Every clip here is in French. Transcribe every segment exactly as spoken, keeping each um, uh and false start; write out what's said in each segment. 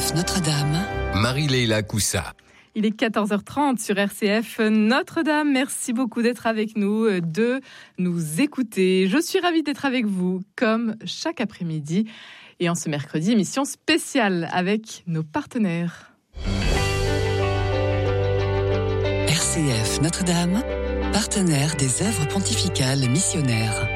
F Notre-Dame, Marie-Leila Coussa. Il est quatorze heures trente sur R C F Notre-Dame. Merci beaucoup d'être avec nous, de nous écouter. Je suis ravie d'être avec vous, comme chaque après-midi. Et en ce mercredi, émission spéciale avec nos partenaires. R C F Notre-Dame, partenaire des œuvres pontificales missionnaires.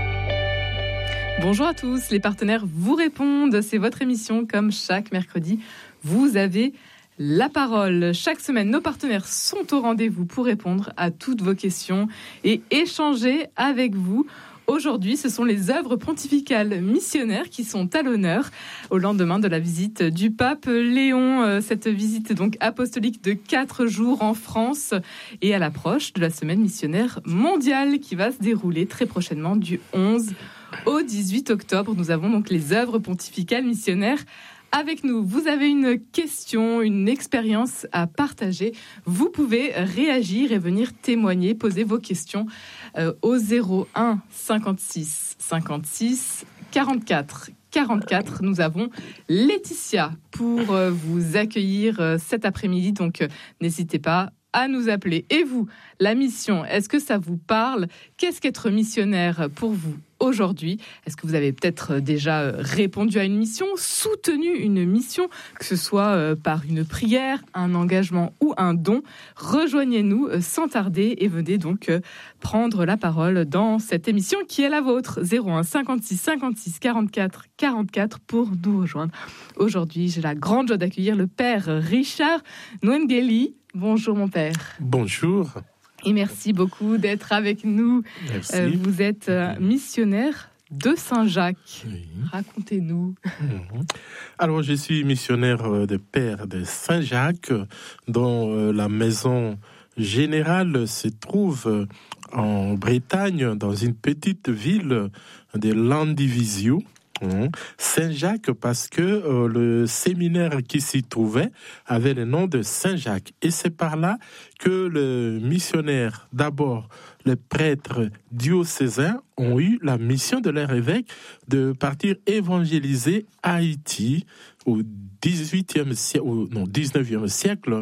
Bonjour à tous, les partenaires vous répondent. C'est votre émission, comme chaque mercredi. Vous avez la parole. Chaque semaine, nos partenaires sont au rendez-vous pour répondre à toutes vos questions et échanger avec vous. Aujourd'hui, ce sont les œuvres pontificales missionnaires qui sont à l'honneur au lendemain de la visite du pape Léon. Cette visite donc apostolique de quatre jours en France et à l'approche de la semaine missionnaire mondiale qui va se dérouler très prochainement du onze au dix-huit octobre. Nous avons donc les œuvres pontificales missionnaires avec nous. Vous avez une question, une expérience à partager. Vous pouvez réagir et venir témoigner, poser vos questions euh, au zéro un cinquante-six cinquante-six quarante-quatre quarante-quatre. Nous avons Laetitia pour euh, vous accueillir euh, cet après-midi. Donc, euh, n'hésitez pas à nous appeler. Et vous, la mission, est-ce que ça vous parle ? Qu'est-ce qu'être missionnaire pour vous aujourd'hui ? Est-ce que vous avez peut-être déjà répondu à une mission, soutenu une mission, que ce soit par une prière, un engagement ou un don ? Rejoignez-nous sans tarder et venez donc prendre la parole dans cette émission qui est la vôtre. zéro un cinquante-six cinquante-six quarante-quatre quarante-quatre pour nous rejoindre. Aujourd'hui, j'ai la grande joie d'accueillir le père Richard Nwengeli. Bonjour mon père. Bonjour. Et merci beaucoup d'être avec nous. Merci. Euh, vous êtes euh, missionnaire de Saint-Jacques. Oui. Racontez-nous. Mmh. Alors, je suis missionnaire de Père de Saint-Jacques, dont euh, la maison générale se trouve en Bretagne, dans une petite ville de Landivisiau. Saint-Jacques parce que euh, le séminaire qui s'y trouvait avait le nom de Saint-Jacques. Et c'est par là que le missionnaire, d'abord les prêtres diocésains, ont eu la mission de leur évêque de partir évangéliser Haïti au dix-huitième siècle, non, dix-neuvième siècle.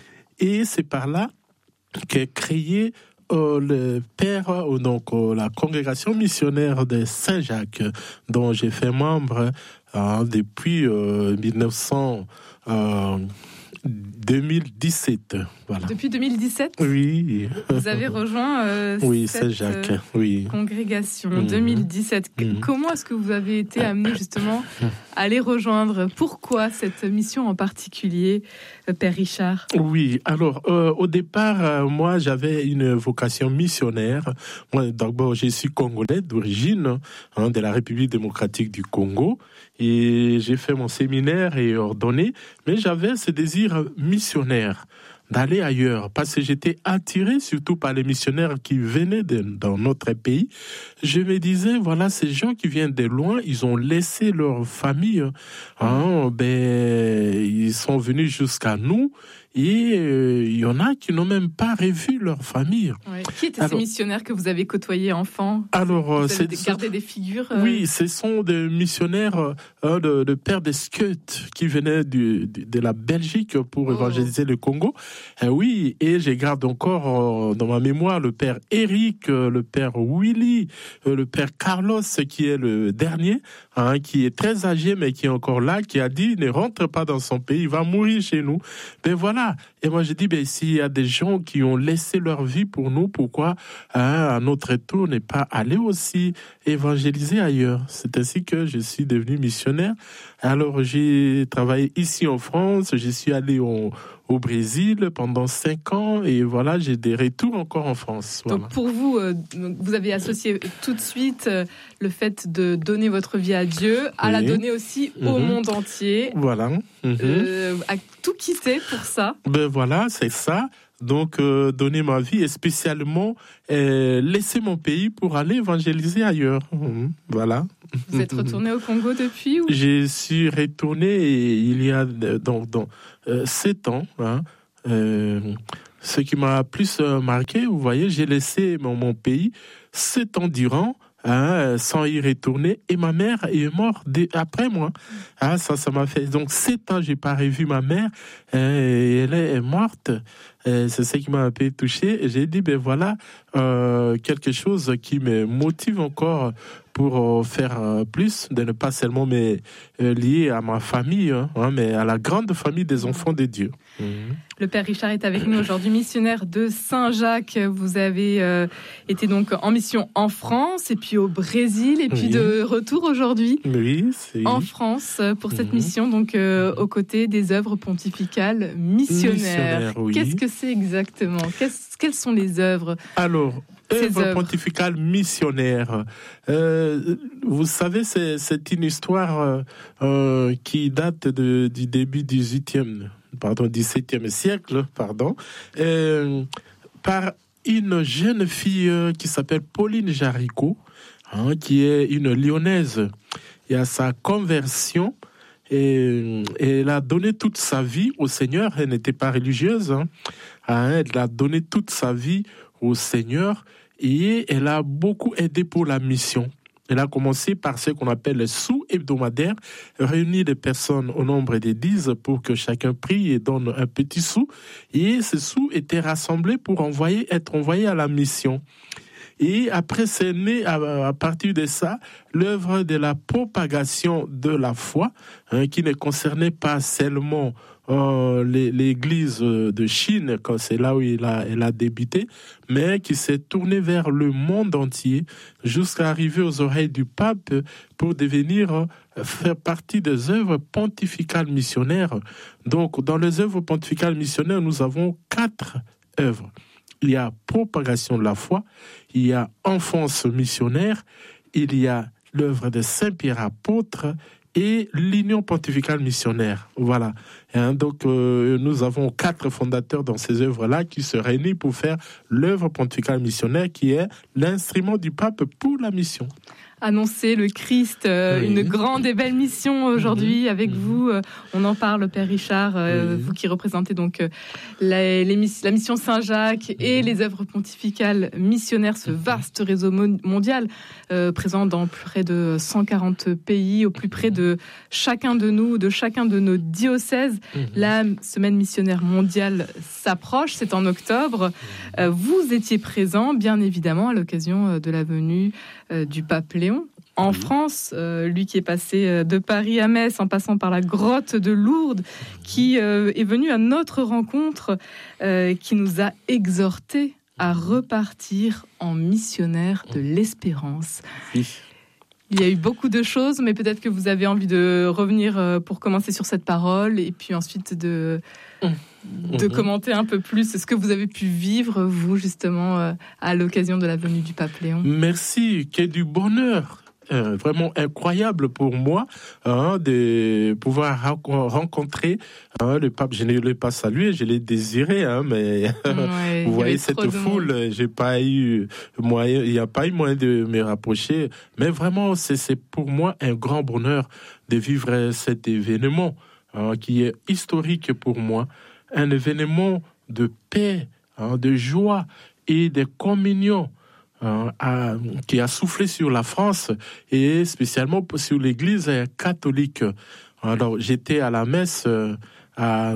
Et c'est par là qu'est créé Euh, le père, euh, donc euh, la congrégation missionnaire de Saint-Jacques, dont j'ai fait membre euh, depuis euh, mille neuf cents, euh, deux mille dix-sept. Voilà. Depuis deux mille dix-sept ? Oui. Vous avez rejoint euh, oui, cette Saint-Jacques. Euh, oui. congrégation Mmh. deux mille dix-sept. Mmh. Comment est-ce que vous avez été amené justement à les rejoindre ? Pourquoi cette mission en particulier, euh, Père Richard ? Oui, alors euh, au départ, euh, moi j'avais une vocation missionnaire. Moi d'abord je suis congolais d'origine, hein, de la République démocratique du Congo, et j'ai fait mon séminaire et ordonné, mais j'avais ce désir missionnaire d'aller ailleurs, parce que j'étais attiré surtout par les missionnaires qui venaient de, dans notre pays. Je me disais, voilà, ces gens qui viennent de loin, ils ont laissé leur famille, hein, ben, ils sont venus jusqu'à nous, et euh, il y en a qui n'ont même pas revu leur famille. Ouais. Qui étaient alors, ces missionnaires que vous avez côtoyés enfant ? Alors, vous c'est avez gardé des figures euh... Oui, ce sont des missionnaires euh, de, de Père des Scots qui venaient du, du, de la Belgique pour oh. évangéliser le Congo. Euh, oui, et je garde encore euh, dans ma mémoire le Père Eric, euh, le Père Willy, euh, le Père Carlos, qui est le dernier, hein, qui est très âgé, mais qui est encore là, qui a dit, ne rentre pas dans son pays, il va mourir chez nous. Ben voilà. Et moi, je dis, ben, s'il y a des gens qui ont laissé leur vie pour nous, pourquoi, hein, à notre tour, ne pas aller aussi évangéliser ailleurs? C'est ainsi que je suis devenu missionnaire. Alors, j'ai travaillé ici en France, je suis allé au, au Brésil pendant cinq ans, et voilà, j'ai des retours encore en France. Voilà. Donc, pour vous, euh, vous avez associé tout de suite euh, le fait de donner votre vie à Dieu, à oui. la donner aussi mmh. au monde entier. Voilà. Mmh. Euh, à tout quitter pour ça. Ben voilà, c'est ça. Donc, euh, donner ma vie et spécialement euh, laisser mon pays pour aller évangéliser ailleurs. Mmh, voilà. Vous êtes retourné au Congo depuis ou... Je suis retourné il y a donc dans euh, sept ans. Hein, euh, ce qui m'a plus marqué, vous voyez, j'ai laissé mon, mon pays sept ans durant. hein, sans y retourner. Et ma mère est morte après moi. Hein, ça, ça m'a fait donc sept ans, j'ai pas revu ma mère. Hein, et elle est morte. Et c'est ça qui m'a un peu touché. Et j'ai dit, ben voilà, euh, quelque chose qui me motive encore pour faire plus, de ne pas seulement me lier à ma famille, hein, mais à la grande famille des enfants de Dieu. Mmh. Le Père Richard est avec nous aujourd'hui, missionnaire de Saint-Jacques. Vous avez euh, été donc en mission en France et puis au Brésil et puis oui. de retour aujourd'hui oui, c'est... en France pour cette mmh. mission, donc euh, aux côtés des œuvres pontificales missionnaires. missionnaires oui. Qu'est-ce que c'est exactement ? Qu'est-ce, Quelles sont les œuvres ? Alors, œuvre pontificale missionnaire. Euh, vous savez, c'est, c'est une histoire euh, qui date de, du début du dix-huitième, pardon, dix-septième siècle, pardon, euh, par une jeune fille qui s'appelle Pauline Jaricot, hein, qui est une Lyonnaise. Et à sa conversion, et, et elle a donné toute sa vie au Seigneur. Elle n'était pas religieuse. Hein. Elle a donné toute sa vie au Seigneur et elle a beaucoup aidé pour la mission. Elle a commencé par ce qu'on appelle les sous hebdomadaires, réunir des personnes au nombre de dix pour que chacun prie et donne un petit sou. Et ces sous étaient rassemblés pour envoyer, être envoyés à la mission. Et après, c'est né à, à partir de ça l'œuvre de la propagation de la foi, hein, qui ne concernait pas seulement euh, les, l'église de Chine, quand c'est là où il a, elle a débuté, mais qui s'est tournée vers le monde entier jusqu'à arriver aux oreilles du pape pour devenir euh, faire partie des œuvres pontificales missionnaires. Donc, dans les œuvres pontificales missionnaires, nous avons quatre œuvres. Il y a propagation de la foi, il y a enfance missionnaire, il y a l'œuvre de Saint-Pierre apôtre et l'Union pontificale missionnaire. Voilà. Hein, donc, euh, nous avons quatre fondateurs dans ces œuvres-là qui se réunissent pour faire l'œuvre pontificale missionnaire qui est l'instrument du pape pour la mission. Annoncer le Christ, euh, oui. une grande et belle mission aujourd'hui mmh. avec mmh. vous. Euh, on en parle, Père Richard, euh, oui. vous qui représentez donc euh, la, les, la mission Saint-Jacques mmh. et les œuvres pontificales missionnaires, ce vaste réseau mo- mondial euh, présent dans près de cent quarante pays, au plus près de chacun de nous, de chacun de nos diocèses. Mmh. La semaine missionnaire mondiale s'approche, c'est en octobre. Euh, vous étiez présent, bien évidemment, à l'occasion de la venue euh, du pape Léon en oui. France, euh, lui qui est passé de Paris à Metz en passant par la grotte de Lourdes, qui euh, est venu à notre rencontre, euh, qui nous a exhortés à repartir en missionnaire de l'espérance. Oui. Il y a eu beaucoup de choses, mais peut-être que vous avez envie de revenir pour commencer sur cette parole et puis ensuite de, de mmh. commenter un peu plus ce que vous avez pu vivre, vous, justement, à l'occasion de la venue du pape Léon. Merci, quel du bonheur. Euh, vraiment incroyable pour moi hein, de pouvoir rencontrer hein, le pape. Je ne l'ai pas salué, je l'ai désiré, hein, mais ouais, vous voyez cette foule, j'ai pas eu moyen, il n'y a pas eu moyen de me rapprocher. Mais vraiment, c'est, c'est pour moi un grand bonheur de vivre cet événement hein, qui est historique pour moi, un événement de paix, hein, de joie et de communion. Euh, a, qui a soufflé sur la France et spécialement sur l'Église catholique. Alors j'étais à la messe euh, à,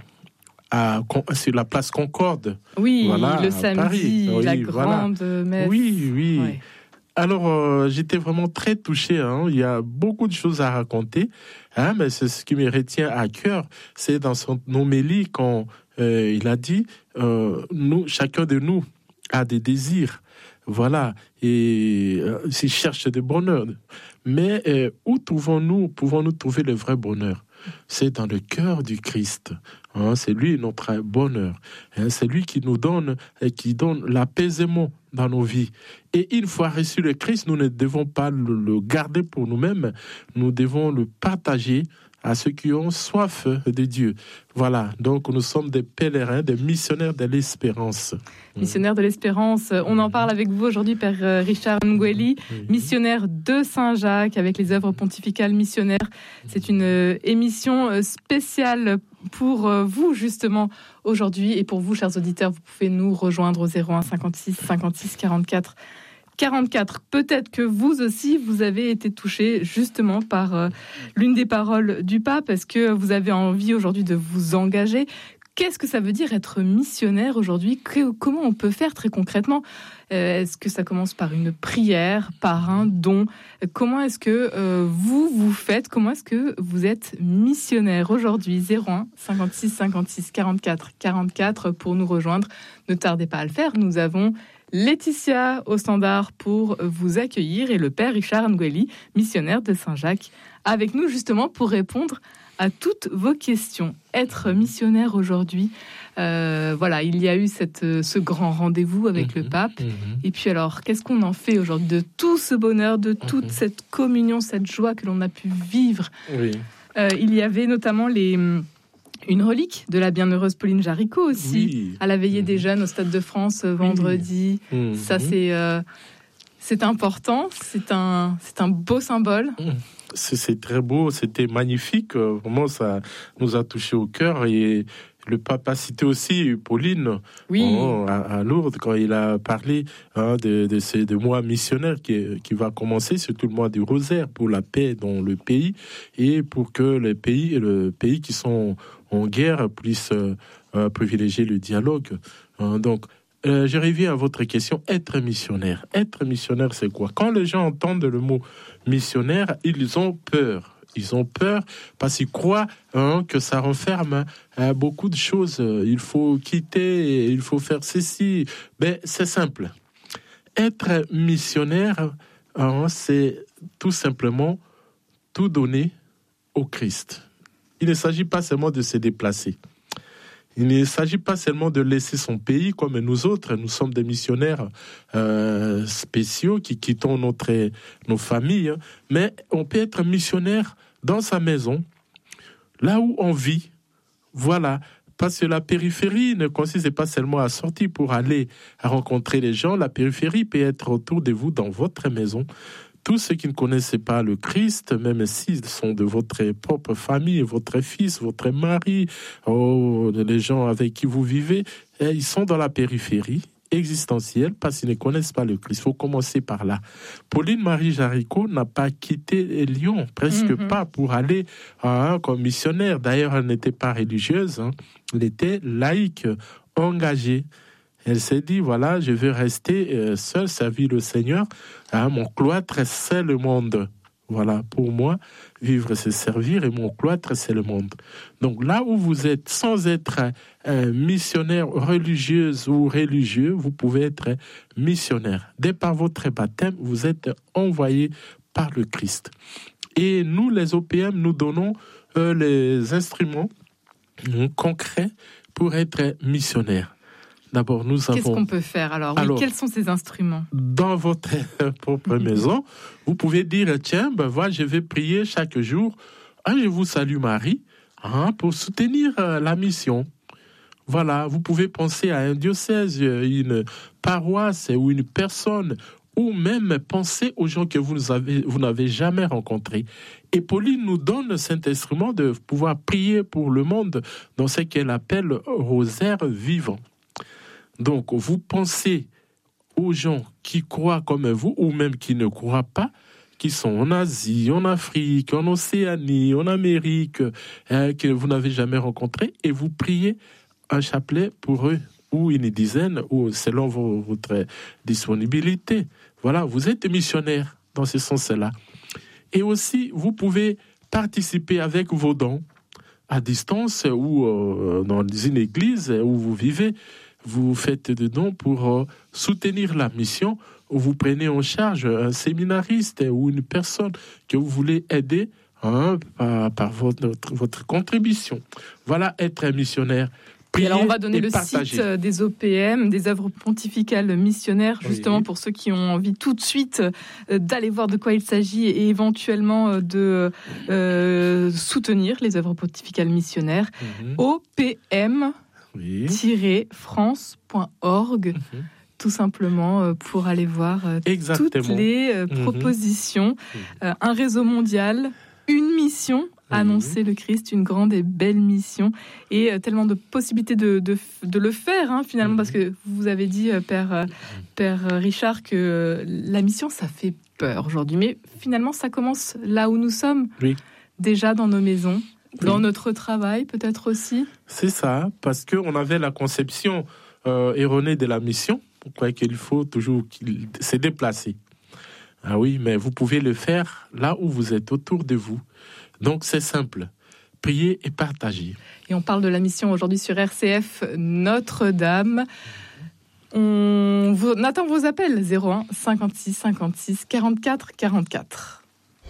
à, sur la place Concorde. Oui, voilà, le samedi, oui, la grande voilà. messe. Oui, oui. Ouais. Alors euh, j'étais vraiment très touché. Hein. Il y a beaucoup de choses à raconter, hein, mais c'est ce qui me retient à cœur. C'est dans son homélie quand euh, il a dit euh, nous, chacun de nous a des désirs. Voilà, et euh, s'ils cherchent du bonheur. Mais euh, où trouvons-nous, pouvons-nous trouver le vrai bonheur ? C'est dans le cœur du Christ. Hein, c'est lui notre bonheur. Hein, c'est lui qui nous donne, et qui donne l'apaisement dans nos vies. Et une fois reçu le Christ, nous ne devons pas le, le garder pour nous-mêmes. Nous devons le partager à ceux qui ont soif de Dieu. Voilà, donc nous sommes des pèlerins, des missionnaires de l'espérance. Missionnaires de l'espérance, on en parle avec vous aujourd'hui, Père Richard Ngueli, missionnaire de Saint-Jacques avec les œuvres pontificales missionnaires. C'est une émission spéciale pour vous, justement, aujourd'hui. Et pour vous, chers auditeurs, vous pouvez nous rejoindre au zéro un cinquante-six cinquante-six quarante-quatre quarante-quatre. Peut-être que vous aussi, vous avez été touché justement par euh, l'une des paroles du pape. Est-ce que vous avez envie aujourd'hui de vous engager ? Qu'est-ce que ça veut dire être missionnaire aujourd'hui ? que, Comment on peut faire très concrètement ? euh, Est-ce que ça commence par une prière, par un don ? Comment est-ce que euh, vous, vous faites ? Comment est-ce que vous êtes missionnaire aujourd'hui ? zéro un cinquante-six cinquante-six quarante-quatre quarante-quatre pour nous rejoindre. Ne tardez pas à le faire. Nous avons Laetitia au standard pour vous accueillir et le père Richard Ngueli, missionnaire de Saint-Jacques, avec nous justement pour répondre à toutes vos questions. Être missionnaire aujourd'hui, euh, voilà, il y a eu cette, ce grand rendez-vous avec mmh, le pape. Mmh. Et puis alors, qu'est-ce qu'on en fait aujourd'hui de tout ce bonheur, de toute mmh. cette communion, cette joie que l'on a pu vivre ? Oui. Euh, il y avait notamment les... Une relique de la bienheureuse Pauline Jaricot aussi, oui. à la veillée mmh. des jeunes au Stade de France vendredi. Mmh. Ça, c'est, euh, c'est important, c'est un, c'est un beau symbole. Mmh. C'est, c'est très beau, c'était magnifique. Vraiment, ça nous a touché au cœur. Et le pape a cité aussi Pauline oui. oh, à, à Lourdes quand il a parlé hein, de, de ces de mois missionnaires qui, qui va commencer, surtout le mois du rosaire pour la paix dans le pays et pour que les pays, le pays qui sont en guerre puissent euh, privilégier le dialogue. Hein, donc, euh, je reviens à votre question. Être missionnaire. Être missionnaire, c'est quoi ? Quand les gens entendent le mot missionnaire, ils ont peur. Ils ont peur parce qu'ils croient hein, que ça renferme hein, beaucoup de choses. Il faut quitter, il faut faire ceci. Mais c'est simple. Être missionnaire, hein, c'est tout simplement tout donner au Christ. Il ne s'agit pas seulement de se déplacer. Il ne s'agit pas seulement de laisser son pays comme nous autres. Nous sommes des missionnaires euh, spéciaux qui quittons notre, nos familles. Mais on peut être missionnaire dans sa maison, là où on vit. Voilà. Parce que la périphérie ne consiste pas seulement à sortir pour aller à rencontrer les gens. La périphérie peut être autour de vous dans votre maison. Tous ceux qui ne connaissaient pas le Christ, même s'ils sont de votre propre famille, votre fils, votre mari, oh, les gens avec qui vous vivez, ils sont dans la périphérie existentielle parce qu'ils ne connaissent pas le Christ. Il faut commencer par là. Pauline Marie Jaricot n'a pas quitté Lyon, presque mm-hmm. pas, pour aller hein, comme missionnaire. D'ailleurs, elle n'était pas religieuse, hein. Elle était laïque, engagée. Elle s'est dit, voilà, je veux rester euh, seule, servir le Seigneur. Hein, mon cloître, c'est le monde. Voilà, pour moi, vivre, c'est servir, et mon cloître, c'est le monde. Donc là où vous êtes, sans être un missionnaire religieuse ou religieux, vous pouvez être missionnaire. Dès par votre baptême, vous êtes envoyé par le Christ. Et nous, les O P M, nous donnons euh, les instruments euh, concrets pour être missionnaire. D'abord, nous Qu'est-ce avons... Qu'est-ce qu'on peut faire alors, oui, alors quels sont ces instruments ? Dans votre propre maison, vous pouvez dire, tiens, ben voilà, je vais prier chaque jour. Ah, je vous salue Marie, hein, pour soutenir euh, la mission. Voilà, vous pouvez penser à un diocèse, une paroisse ou une personne, ou même penser aux gens que vous, avez, vous n'avez jamais rencontrés. Et Pauline nous donne cet instrument de pouvoir prier pour le monde dans ce qu'elle appelle rosaire vivant. Donc, vous pensez aux gens qui croient comme vous, ou même qui ne croient pas, qui sont en Asie, en Afrique, en Océanie, en Amérique, hein, que vous n'avez jamais rencontrés, et vous priez un chapelet pour eux, ou une dizaine, ou selon vos, votre disponibilité. Voilà, vous êtes missionnaire dans ce sens-là. Et aussi, vous pouvez participer avec vos dons à distance ou euh, dans une église où vous vivez. Vous faites des dons pour euh, soutenir la mission, ou vous prenez en charge un séminariste ou une personne que vous voulez aider hein, par, par votre, votre contribution. Voilà, être un missionnaire. Et alors on va donner le partager. Site des O P M, des œuvres pontificales missionnaires, justement oui. pour ceux qui ont envie tout de suite d'aller voir de quoi il s'agit et éventuellement de euh, soutenir les œuvres pontificales missionnaires. Mm-hmm. O P M tiret france point org mmh. tout simplement pour aller voir Exactement. toutes les euh, propositions. Mmh. Euh, un réseau mondial, une mission, annoncer le Christ, une grande et belle mission, et euh, tellement de possibilités de, de, de le faire, hein, finalement, mmh. parce que vous avez dit, euh, Père, euh, Père Richard, que euh, la mission, ça fait peur aujourd'hui. Mais finalement, ça commence là où nous sommes, oui. déjà dans nos maisons, oui. dans notre travail peut-être aussi. C'est ça, parce qu'on avait la conception euh, erronée de la mission, quoi qu'il faut toujours qu'il se déplacer. Ah oui, mais vous pouvez le faire là où vous êtes, autour de vous. Donc c'est simple, prier et partager. Et on parle de la mission aujourd'hui sur R C F Notre-Dame. On, vous, on attend vos appels, zéro un cinquante-six cinquante-six quarante-quatre quarante-quatre.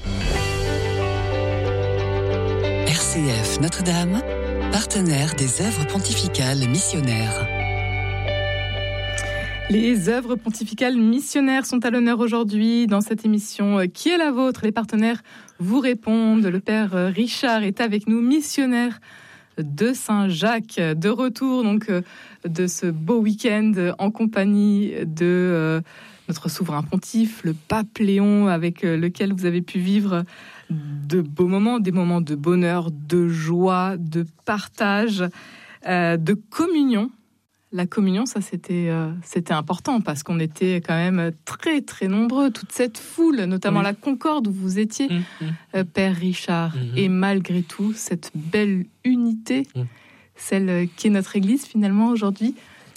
R C F Notre-Dame, partenaire des œuvres pontificales missionnaires. Les œuvres pontificales missionnaires sont à l'honneur aujourd'hui dans cette émission Qui est la vôtre ? Les partenaires vous répondent. Le Père Richard est avec nous, missionnaire de Saint-Jacques, de retour donc de ce beau week-end en compagnie de notre souverain pontife, le pape Léon, avec lequel vous avez pu vivre de beaux moments, des moments de bonheur, de joie, de partage, de communion. La communion, ça c'était, euh, c'était important parce qu'on était quand même très très nombreux, toute cette foule, notamment oui. la Concorde où vous étiez, mmh, mmh. Euh, Père Richard. Mmh. Et malgré tout, cette belle unité, mmh. celle qui est notre Église finalement aujourd'hui.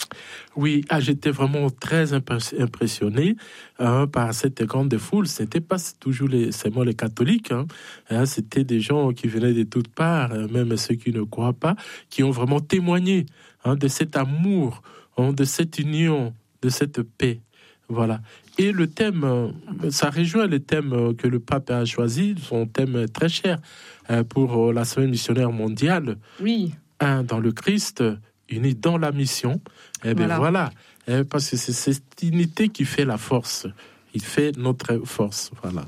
Oui, ah, j'étais vraiment très impressionné hein, par cette grande foule. C'était pas toujours les, seulement les catholiques, hein, hein, c'était des gens qui venaient de toutes parts, hein, même ceux qui ne croient pas, qui ont vraiment témoigné hein, de cet amour, hein, de cette union, de cette paix. Voilà. Et le thème, ça rejoint le thème que le pape a choisi, son thème très cher pour la Semaine missionnaire mondiale. Oui. Un dans le Christ, unis dans la mission. Eh bien voilà, voilà. Eh, parce que c'est cette unité qui fait la force. Il fait notre force, voilà.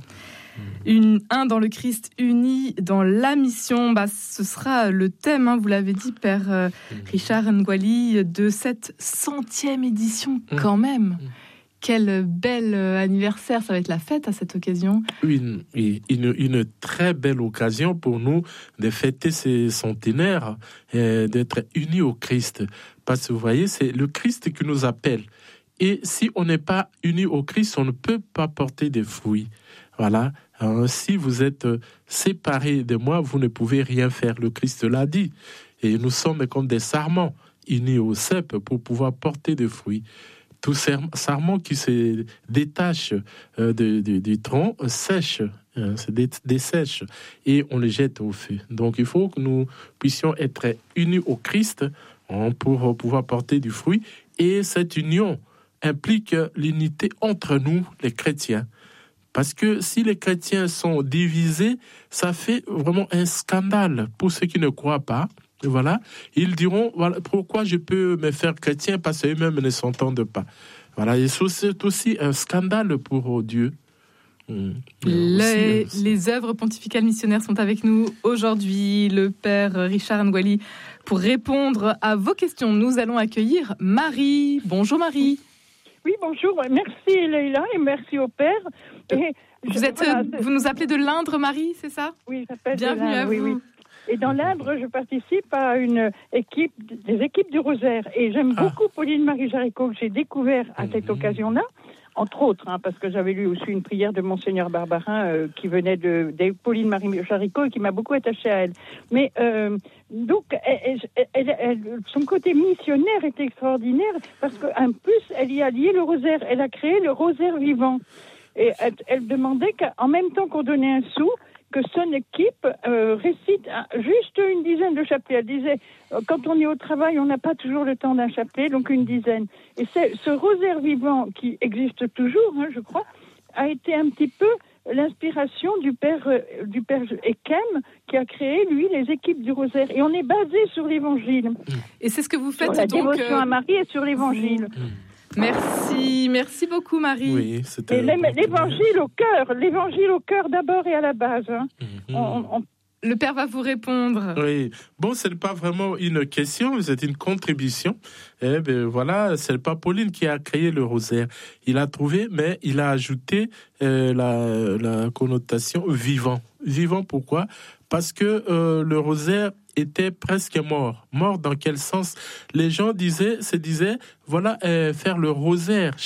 Une, un dans le Christ, uni dans la mission. Bah, ce sera le thème, hein, vous l'avez dit, Père euh, Richard Ngwali, de cette centième édition quand même. Quel bel anniversaire, ça va être la fête à cette occasion. Une, une, une très belle occasion pour nous de fêter ces centenaires et d'être unis au Christ. Parce que vous voyez, c'est le Christ qui nous appelle. Et si on n'est pas unis au Christ, on ne peut pas porter des fruits. Voilà. Alors, si vous êtes séparés de moi, vous ne pouvez rien faire. Le Christ l'a dit. Et nous sommes comme des sarments unis au cep pour pouvoir porter des fruits. Tout sarment qui se détache euh, de, de, du tronc euh, sèche, euh, se dé, dessèche et on le jette au feu. Donc il faut que nous puissions être unis au Christ hein, pour pouvoir porter du fruit. Et cette union implique l'unité entre nous, les chrétiens. Parce que si les chrétiens sont divisés, ça fait vraiment un scandale pour ceux qui ne croient pas. Voilà, ils diront voilà, pourquoi je peux me faire chrétien parce qu'eux-mêmes ne s'entendent pas. Voilà, et c'est aussi un scandale pour Dieu. Mmh. Les, aussi, les œuvres pontificales missionnaires sont avec nous aujourd'hui. Le Père Richard Ngwali, pour répondre à vos questions, nous allons accueillir Marie. Bonjour Marie. Oui, bonjour. Merci Leïla et merci au Père. Et vous, êtes, voilà, vous nous appelez de l'Indre, Marie, c'est ça? Oui, j'appelle Bienvenue de l'Indre, à vous. Oui, oui. Et dans l'Indre, je participe à une équipe, des équipes du Rosaire. Et j'aime ah. beaucoup Pauline-Marie Jaricot, que j'ai découvert à cette mmh. occasion-là, entre autres, hein, parce que j'avais lu aussi une prière de Monseigneur Barbarin euh, qui venait de, de Pauline-Marie Jaricot et qui m'a beaucoup attachée à elle. Mais euh, donc, elle, elle, elle, elle, son côté missionnaire est extraordinaire parce qu'en plus, elle y a lié le Rosaire. Elle a créé le Rosaire vivant. Et elle, elle demandait qu'en même temps qu'on donnait un sou, que son équipe euh, récite juste une dizaine de chapelets. Elle disait, euh, quand on est au travail, on n'a pas toujours le temps d'un chapelet, donc une dizaine. Et c'est ce rosaire vivant qui existe toujours, hein, je crois, a été un petit peu l'inspiration du père euh, du père Ekem, qui a créé, lui, les équipes du rosaire. Et on est basé sur l'évangile. Et c'est ce que vous faites, sur la donc... dévotion euh... à Marie et sur l'évangile. Merci, merci beaucoup Marie. Oui, et l'évangile au cœur, l'évangile au cœur d'abord et à la base. Hein. Mm-hmm. on, on... Le Père va vous répondre. Oui, bon, ce n'est pas vraiment une question, c'est une contribution. Eh bien, voilà, c'est pas Pauline qui a créé le rosaire. Il a trouvé, mais il a ajouté euh, la, la connotation vivant. Vivant, pourquoi ? parce que euh, le rosaire était presque mort. Mort dans quel sens? Les gens disaient, se disaient, voilà, euh, faire le rosaire